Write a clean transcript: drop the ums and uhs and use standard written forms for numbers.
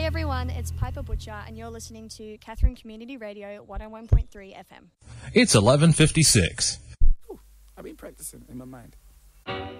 everyone, it's Piper Butcher and you're listening to Catherine Community Radio 101.3 FM. It's 11:56. I've been practicing in my mind.